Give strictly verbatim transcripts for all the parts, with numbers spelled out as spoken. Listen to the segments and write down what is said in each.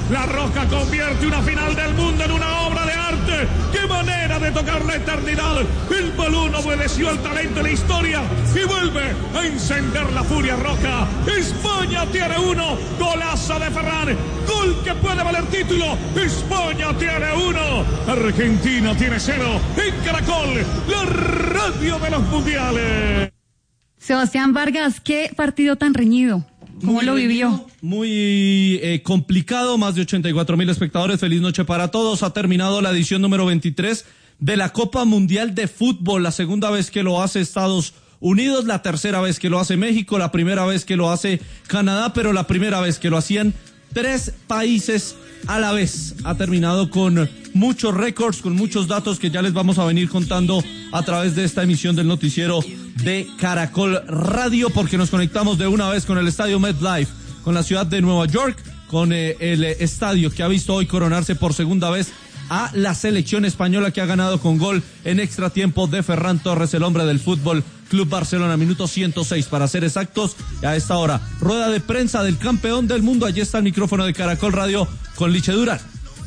La Roca convierte una final del mundo en una obra de arte. ¡Qué manera de tocar la eternidad! El balón obedeció al talento de la historia y vuelve a encender la furia roca. España tiene uno. Golazo de Ferran. Gol que puede valer título. España tiene uno. Argentina tiene cero. En Caracol, la radio de los mundiales. Sebastián Vargas, ¿qué partido tan reñido? ¿Cómo muy lo vivió? Reñido, muy eh, complicado, más de ochenta y cuatro mil espectadores. Feliz noche para todos. Ha terminado la edición número veintitrés de la Copa Mundial de Fútbol. La segunda vez que lo hace Estados Unidos, la tercera vez que lo hace México, la primera vez que lo hace Canadá, pero la primera vez que lo hacían tres países a la vez. Ha terminado con muchos récords, con muchos datos que ya les vamos a venir contando a través de esta emisión del noticiero de Caracol Radio, porque nos conectamos de una vez con el estadio MetLife, con la ciudad de Nueva York, con eh, el estadio que ha visto hoy coronarse por segunda vez a la selección española, que ha ganado con gol en extra tiempo de Ferran Torres, el hombre del Fútbol Club Barcelona, minuto ciento seis para ser exactos. A esta hora, rueda de prensa del campeón del mundo. Allí está el micrófono de Caracol Radio con Liche Durán.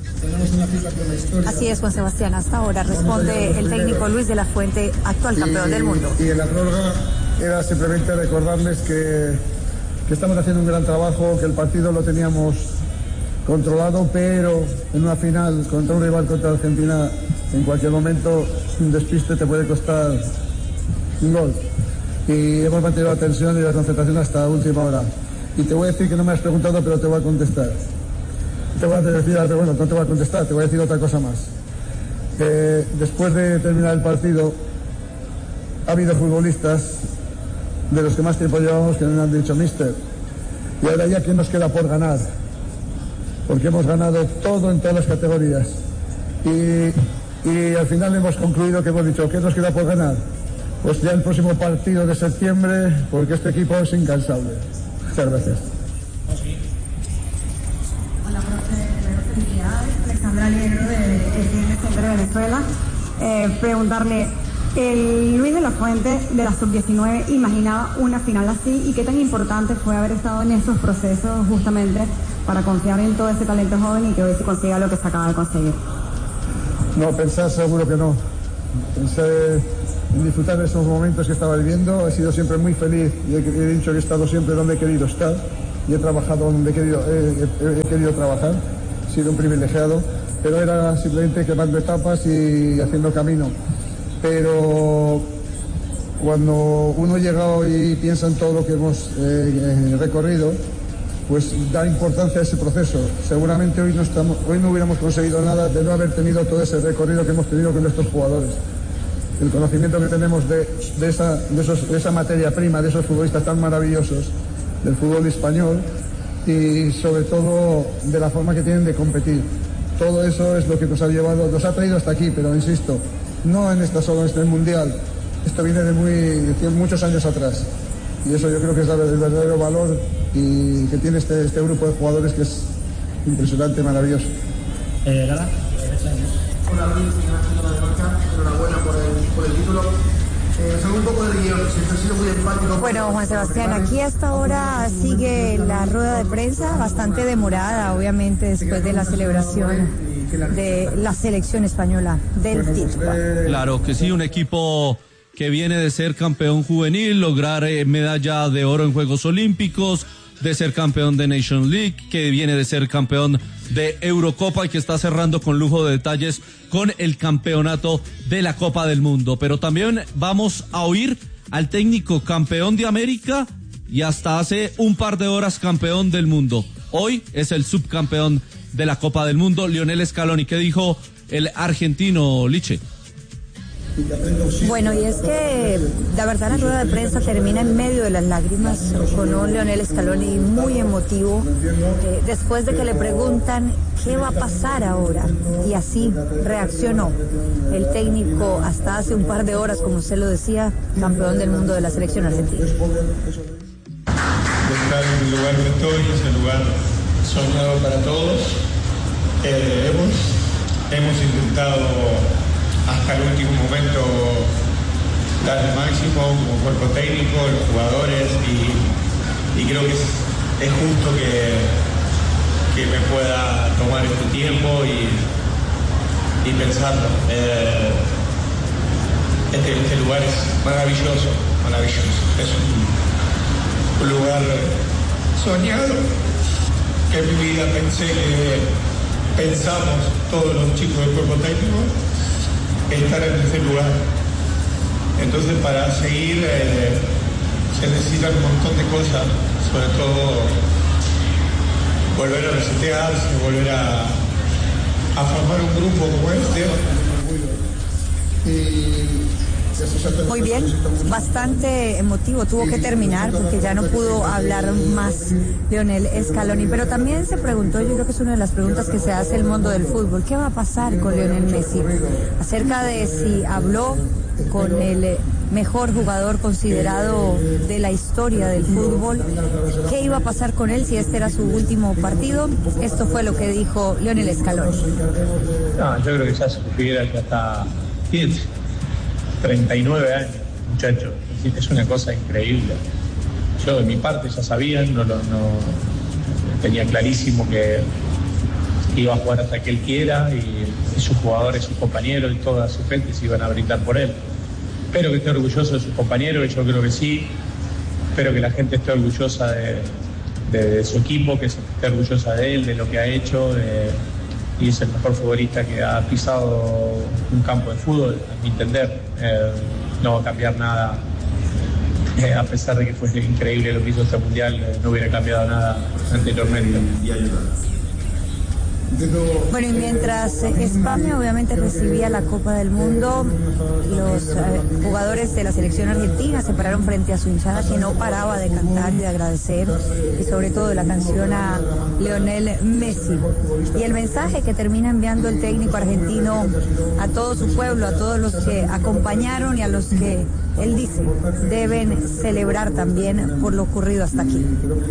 Así es, Juan Sebastián. Hasta ahora responde el técnico Luis de la Fuente, actual campeón y, del mundo. Y en la prórroga era simplemente recordarles que, que estamos haciendo un gran trabajo, que el partido lo teníamos controlado, pero en una final contra un rival contra Argentina, en cualquier momento un despiste te puede costar un gol. Y hemos mantenido la tensión y la concentración hasta la última hora. Y te voy a decir que no me has preguntado, pero te voy a contestar. Te voy a decir, bueno, no te voy a contestar, te voy a decir otra cosa más. Eh, después de terminar el partido, ha habido futbolistas de los que más tiempo llevamos que nos han dicho míster, y ahora ya ¿qué nos queda por ganar? Porque hemos ganado todo en todas las categorías. Y, y al final hemos concluido que hemos dicho, ¿qué nos queda por ganar? Pues ya el próximo partido de septiembre, porque este equipo es incansable. Muchas gracias. Hola, profe. Felicidades. Alexandra Aliero de Centro de Venezuela. Eh, preguntarle, el Luis de la Fuente de la sub diecinueve imaginaba una final así, y qué tan importante fue haber estado en esos procesos justamente para confiar en todo ese talento joven y que hoy se consiga lo que se acaba de conseguir. No, pensar seguro que no. Pensé en disfrutar de esos momentos que estaba viviendo. He sido siempre muy feliz y he, he dicho que he estado siempre donde he querido estar y he trabajado donde he querido, he, he, he querido trabajar. He sido un privilegiado, pero era simplemente quemando etapas y haciendo camino. Pero cuando uno llega hoy y piensa en todo lo que hemos eh, recorrido, pues da importancia a ese proceso. Seguramente hoy no, estamos, hoy no hubiéramos conseguido nada de no haber tenido todo ese recorrido que hemos tenido con nuestros jugadores. El conocimiento que tenemos de, de, esa, de, esos, de esa materia prima, de esos futbolistas tan maravillosos del fútbol español, y sobre todo de la forma que tienen de competir. Todo eso es lo que nos ha llevado, nos ha traído hasta aquí, pero insisto, no en esta solo, en este mundial. Esto viene de, muy, de muchos años atrás. Y eso yo creo que es el verdadero valor y que tiene este, este grupo de jugadores, que es impresionante, maravilloso. Eh, Lara. Hola Luis, de Marca, enhorabuena por el, por el título. Eh, salgo un poco de guión, siempre ha sido muy empático. Bueno, Juan Sebastián, aquí hasta ahora sigue la rueda de prensa, bastante demorada, obviamente, después de la celebración de la selección española del título. Claro que sí, un equipo que viene de ser campeón juvenil, lograr eh, medalla de oro en Juegos Olímpicos, de ser campeón de Nation League, que viene de ser campeón de Eurocopa y que está cerrando con lujo de detalles con el campeonato de la Copa del Mundo. Pero también vamos a oír al técnico campeón de América y hasta hace un par de horas campeón del mundo. Hoy es el subcampeón de la Copa del Mundo, Lionel Scaloni. ¿Qué dijo el argentino, Liche? Bueno, y es que la verdad la rueda de prensa termina en medio de las lágrimas, con un Lionel Scaloni muy emotivo, eh, después de que le preguntan qué va a pasar ahora, y así reaccionó el técnico hasta hace un par de horas, como usted lo decía, campeón del mundo de la selección argentina. De estar en el lugar que estoy, ese lugar soñado para todos, eh, hemos, hemos intentado hasta el último momento dar el máximo como cuerpo técnico, los jugadores, y, y creo que es, es justo que, que me pueda tomar este tiempo y, y pensarlo. Eh, este, este lugar es maravilloso, maravilloso. Es un, un lugar soñado que en mi vida pensé que pensamos todos los chicos del cuerpo técnico estar en ese lugar. Entonces para seguir eh, se necesitan un montón de cosas, sobre todo volver a resetearse, volver a, a formar un grupo como este. Muy bien, bastante emotivo, tuvo que terminar porque ya no pudo hablar más Lionel Scaloni, pero también se preguntó, yo creo que es una de las preguntas que se hace el mundo del fútbol, ¿qué va a pasar con Lionel Messi? Acerca de si habló con el mejor jugador considerado de la historia del fútbol, ¿qué iba a pasar con él si este era su último partido? Esto fue lo que dijo Lionel Scaloni. No, yo creo que ya se considera que hasta treinta y nueve años, muchachos, es una cosa increíble. Yo de mi parte ya sabía, no, no, no tenía clarísimo que iba a jugar hasta que él quiera y, y sus jugadores, sus compañeros y toda su gente se iban a brindar por él. Espero que esté orgulloso de sus compañeros, yo creo que sí. Espero que la gente esté orgullosa de, de, de su equipo, que esté orgullosa de él, de lo que ha hecho. De, y es el mejor futbolista que ha pisado un campo de fútbol, a mi entender. Eh, no va a cambiar nada, eh, a pesar de que fue increíble lo que hizo este mundial, eh, no hubiera cambiado nada anteriormente. Bueno, y mientras España obviamente recibía la Copa del Mundo, los eh, jugadores de la selección argentina se pararon frente a su hinchada que no paraba de cantar y de agradecer, y sobre todo la canción a Lionel Messi. Y el mensaje que termina enviando el técnico argentino a todo su pueblo, a todos los que acompañaron y a los que él dice deben celebrar también por lo ocurrido hasta aquí.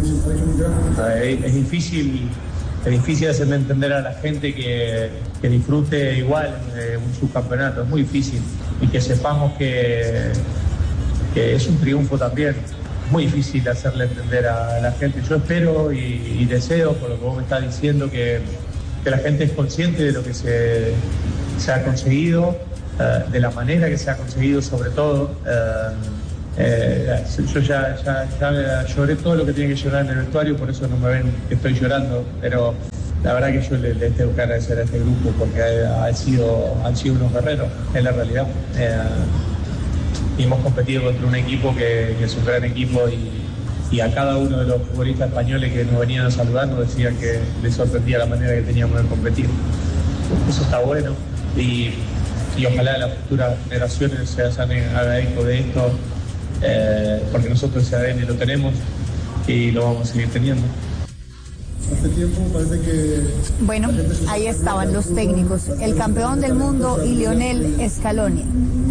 Es difícil... Es difícil hacerle entender a la gente que, que disfrute igual eh, un subcampeonato, es muy difícil, y que sepamos que, que es un triunfo también. Es muy difícil hacerle entender a la gente. Yo espero y, y deseo, por lo que vos me estás diciendo, que, que la gente es consciente de lo que se, se ha conseguido, eh, de la manera que se ha conseguido sobre todo. Eh, Eh, yo ya, ya, ya lloré todo lo que tenía que llorar en el vestuario, por eso no me ven que estoy llorando, pero la verdad que yo le, le tengo que agradecer a este grupo porque ha, ha sido, han sido unos guerreros, es la realidad. Eh, y hemos competido contra un equipo que, que es un gran equipo, y, y a cada uno de los futbolistas españoles que nos venían a saludar nos decían que les sorprendía la manera que teníamos de competir. Eso está bueno, y, y ojalá las futuras generaciones se hagan eco de esto. Eh, porque nosotros ese A D N lo tenemos y lo vamos a seguir teniendo. Hace tiempo parece que... Bueno, ahí estaban los técnicos, el campeón del mundo y Lionel Scaloni,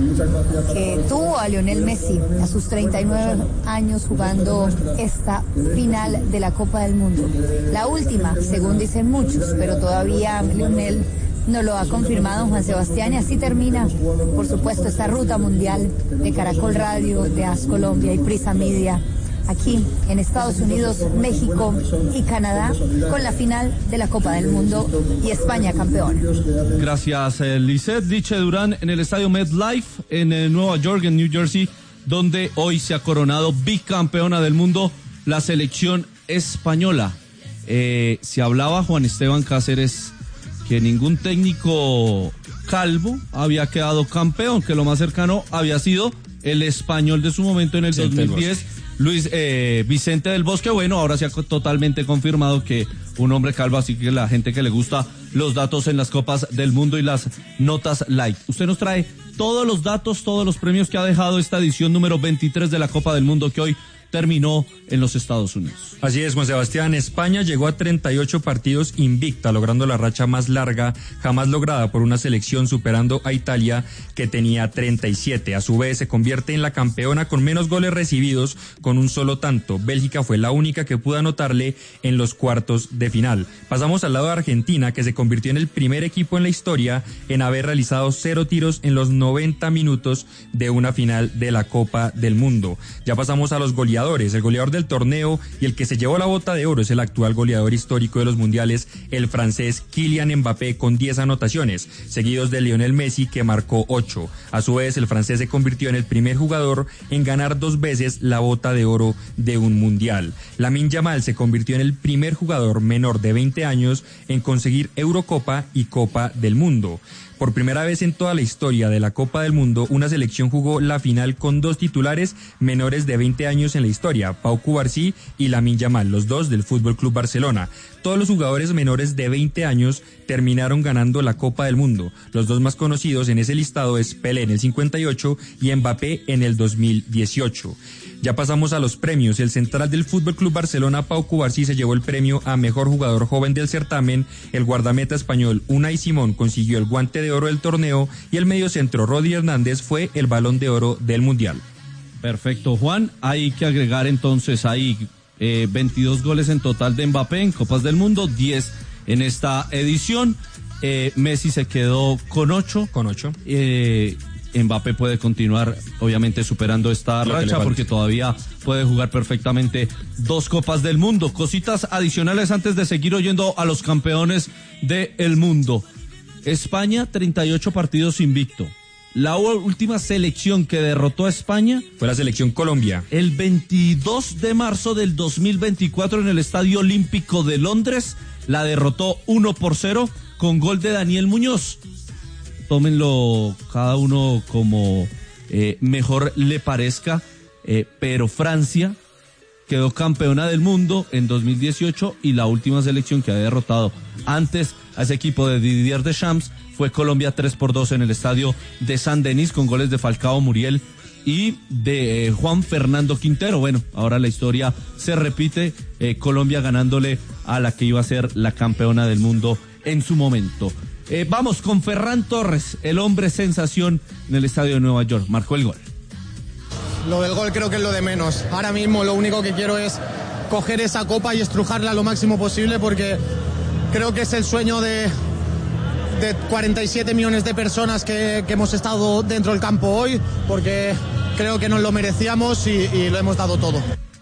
que tuvo a Lionel Messi a sus treinta y nueve años jugando esta final de la Copa del Mundo. La última, según dicen muchos, pero todavía Lionel no lo ha confirmado Juan Sebastián, y así termina, por supuesto, esta ruta mundial de Caracol Radio, de A S Colombia y Prisa Media, aquí en Estados Unidos, México y Canadá, con la final de la Copa del Mundo y España campeón. Gracias, eh, Lisette. Liche Durán en el estadio MetLife en eh, Nueva York, en New Jersey, donde hoy se ha coronado bicampeona del mundo la selección española. Eh, se hablaba, Juan Esteban Cáceres, que ningún técnico calvo había quedado campeón, que lo más cercano había sido el español de su momento en el Vicente dos mil diez, Luis eh, Vicente del Bosque. Bueno, ahora se ha totalmente confirmado que un hombre calvo, así que la gente que le gusta los datos en las Copas del Mundo y las notas light. Usted nos trae todos los datos, todos los premios que ha dejado esta edición número veintitrés de la Copa del Mundo, que hoy terminó en los Estados Unidos. Así es, Juan Sebastián. España llegó a treinta y ocho partidos invicta, logrando la racha más larga jamás lograda por una selección, superando a Italia, que tenía treinta y siete. A su vez, se convierte en la campeona con menos goles recibidos, con un solo tanto. Bélgica fue la única que pudo anotarle en los cuartos de final. Pasamos al lado de Argentina, que se convirtió en el primer equipo en la historia en haber realizado cero tiros en los noventa minutos de una final de la Copa del Mundo. Ya pasamos a los goleadores goleadores. El goleador del torneo y el que se llevó la bota de oro es el actual goleador histórico de los mundiales, el francés Kylian Mbappé, con diez anotaciones, seguidos de Lionel Messi, que marcó ocho. A su vez, el francés se convirtió en el primer jugador en ganar dos veces la bota de oro de un mundial. Lamine Yamal se convirtió en el primer jugador menor de veinte años en conseguir Eurocopa y Copa del Mundo. Por primera vez en toda la historia de la Copa del Mundo, una selección jugó la final con dos titulares menores de veinte años en la historia, Pau Cubarsí y Lamine Yamal, los dos del Fútbol Club Barcelona. Todos los jugadores menores de veinte años terminaron ganando la Copa del Mundo. Los dos más conocidos en ese listado es Pelé en el cincuenta y ocho y Mbappé en el dos mil dieciocho. Ya pasamos a los premios. El central del Fútbol Club Barcelona, Pau Cubarsí, se llevó el premio a mejor jugador joven del certamen. El guardameta español Unai Simón consiguió el guante de oro del torneo y el mediocentro Rodri Hernández fue el balón de oro del mundial. Perfecto, Juan. Hay que agregar entonces ahí eh, veintidós goles en total de Mbappé en Copas del Mundo, diez en esta edición. Eh, Messi se quedó con ocho. Con ocho. Eh, Mbappé puede continuar obviamente superando esta Lo racha porque todavía puede jugar perfectamente dos Copas del Mundo. Cositas adicionales antes de seguir oyendo a los campeones del mundo. España, treinta y ocho partidos invicto. La última selección que derrotó a España fue la selección Colombia. El veintidós de marzo del dos mil veinticuatro en el Estadio Olímpico de Londres. La derrotó uno por cero con gol de Daniel Muñoz. Tómenlo cada uno como eh, mejor le parezca, eh, pero Francia quedó campeona del mundo en dos mil dieciocho y la última selección que había derrotado antes a ese equipo de Didier Deschamps fue Colombia tres por dos en el estadio de San Denis con goles de Falcao, Muriel y de eh, Juan Fernando Quintero. Bueno, ahora la historia se repite, eh, Colombia ganándole a la que iba a ser la campeona del mundo en su momento. Eh, vamos con Ferran Torres, el hombre sensación en el estadio de Nueva York. Marcó el gol. Lo del gol creo que es lo de menos. Ahora mismo lo único que quiero es coger esa copa y estrujarla lo máximo posible porque creo que es el sueño de, de cuarenta y siete millones de personas que, que hemos estado dentro del campo hoy, porque creo que nos lo merecíamos y, y lo hemos dado todo.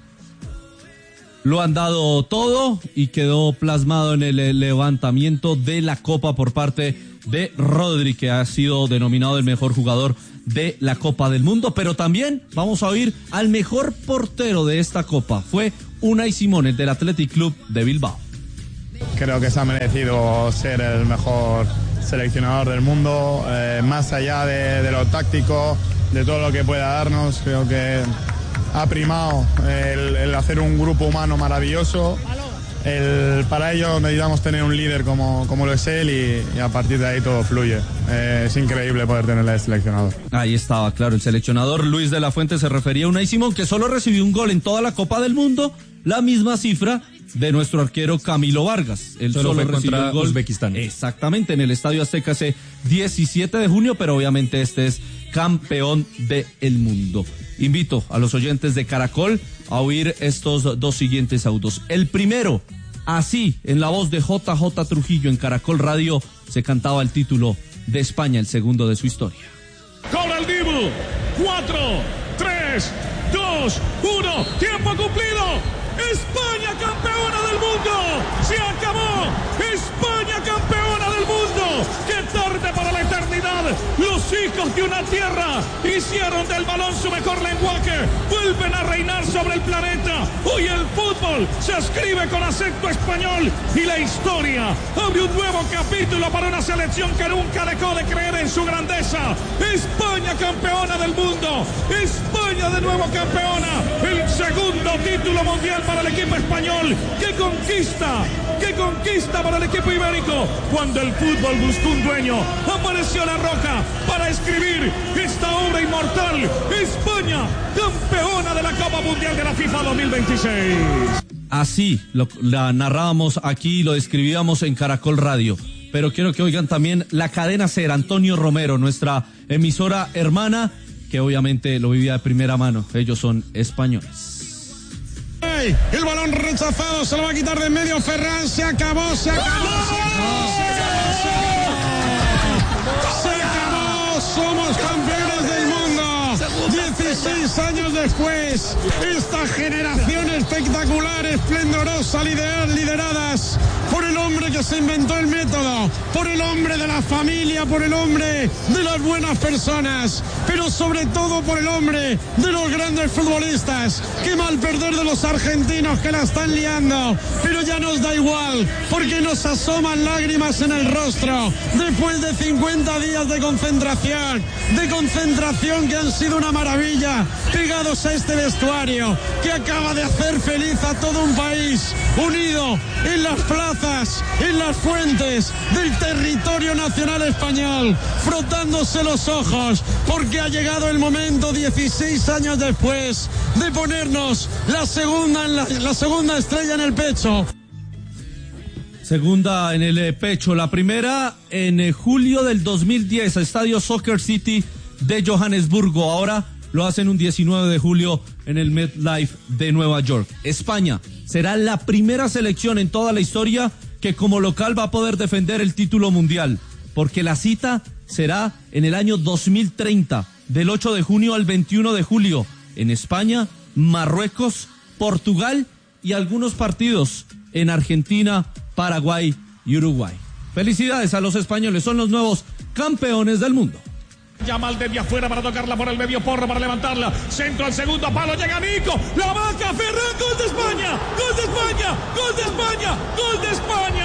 Lo han dado todo y quedó plasmado en el levantamiento de la copa por parte de Rodri, que ha sido denominado el mejor jugador de la Copa del Mundo. Pero también vamos a oír al mejor portero de esta copa. Fue Unai Simón, el del Athletic Club de Bilbao. Creo que se ha merecido ser el mejor seleccionador del mundo, eh, más allá de, de lo táctico, de todo lo que pueda darnos. Creo que ha primado el, el hacer un grupo humano maravilloso. El, para ello necesitamos tener un líder como, como lo es él y, y a partir de ahí todo fluye. Eh, es increíble poder tenerle de seleccionador. Ahí estaba, claro, el seleccionador Luis de la Fuente se refería a Unai Simón, que solo recibió un gol en toda la Copa del Mundo, la misma cifra de nuestro arquero Camilo Vargas. Él solo, solo fue contra el gol, Uzbekistán. Exactamente, en el Estadio Azteca ese diecisiete de junio, pero obviamente este es campeón del mundo. Invito a los oyentes de Caracol a oír estos dos siguientes audios. El primero, así, en la voz de J J Trujillo en Caracol Radio, se cantaba el título de España, el segundo de su historia. Cobra el Dibu. Cuatro, tres, dos, uno. Tiempo cumplido. España campeona del mundo. Se acabó. España campeona del mundo. Qué tarde para la eternidad. Los hijos de una tierra hicieron del balón su mejor lenguaje. Vuelven a reinar sobre el planeta. Hoy el fútbol se escribe con acento español y la historia abre un nuevo capítulo para una selección que nunca dejó de creer en su grandeza. España campeona del mundo. España de nuevo campeona. El segundo título mundial para el equipo español. ¡Qué conquista! ¡Qué conquista para el equipo ibérico! Cuando el fútbol buscó un dueño, apareció La Roja para escribir esta obra inmortal. España, campeona de la Copa Mundial de la FIFA dos mil veintiséis. Así lo, la narrábamos aquí, lo describíamos en Caracol Radio. Pero quiero que oigan también la cadena SER, Antonio Romero, nuestra emisora hermana, que obviamente lo vivía de primera mano. Ellos son españoles. El balón rechazado, se lo va a quitar de en medio Ferran, se acabó, se acabó, se acabó, se acabó, se acabó, somos campeones del mundo, diecisiete dieciséis años después, esta generación espectacular, esplendorosa, lider, lideradas por el hombre que se inventó el método, por el hombre de la familia, por el hombre de las buenas personas, pero sobre todo por el hombre de los grandes futbolistas. Qué mal perder de los argentinos que la están liando, pero ya nos da igual, porque nos asoman lágrimas en el rostro después de cincuenta días de concentración, de concentración que han sido una maravilla, pegados a este vestuario que acaba de hacer feliz a todo un país, unido en las plazas, en las fuentes del territorio nacional español, frotándose los ojos, porque ha llegado el momento, dieciséis años después, de ponernos la segunda, la, la segunda estrella en el pecho. Segunda en el pecho, la primera en julio del dos mil diez, Estadio Soccer City de Johannesburgo. Ahora lo hacen un diecinueve de julio en el MetLife de Nueva York. España será la primera selección en toda la historia que como local va a poder defender el título mundial, porque la cita será en el año dos mil treinta, del ocho de junio al veintiuno de julio, en España, Marruecos, Portugal y algunos partidos en Argentina, Paraguay y Uruguay. Felicidades a los españoles, son los nuevos campeones del mundo. Yamal desde afuera para tocarla por el medio, Porro para levantarla, centro al segundo palo, llega Nico, la vaca, Ferran, gol de España, gol de España, gol de España, gol de España.